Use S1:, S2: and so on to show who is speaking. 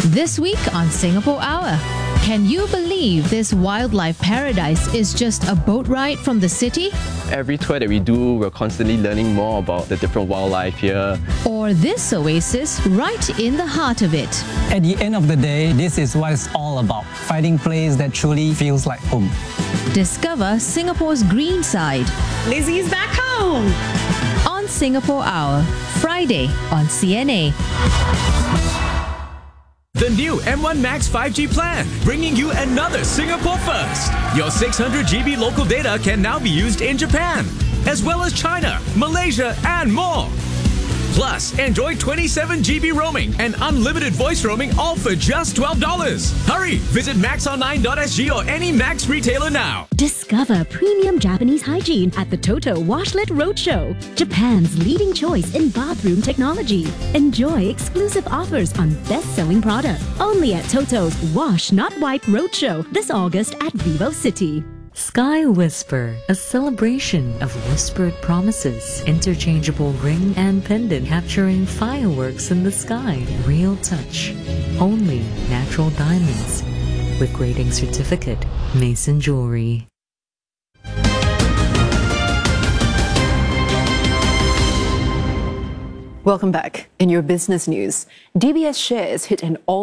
S1: This week on Singapore Hour, can you believe this wildlife paradise is just a boat ride from the city?
S2: Every tour that we do, we're constantly learning more about the different wildlife here.
S1: Or this oasis right in the heart of it?
S3: At the end of the day, this is what it's all about, finding a place that truly feels like home.
S1: Discover Singapore's green side.
S4: Lizzie's back home!
S1: On Singapore Hour, Friday on CNA.
S5: The new M1 Max 5G plan, bringing you another Singapore first. Your 600 GB local data can now be used in Japan, as well as China, Malaysia, and more. Plus, enjoy 27 GB roaming and unlimited voice roaming, all for just $12. Hurry! Visit maxonline.sg or any Max retailer now.
S6: Discover premium Japanese hygiene at the Toto Washlet Roadshow, Japan's leading choice in bathroom technology. Enjoy exclusive offers on best-selling products only at Toto's Wash Not Wipe Roadshow this August at Vivo City.
S7: Sky Whisper, a celebration of whispered promises. Interchangeable ring and pendant capturing fireworks in the sky. Real touch. Only natural diamonds. With grading certificate. Mason Jewelry.
S8: Welcome back. In your business news, DBS shares hit an all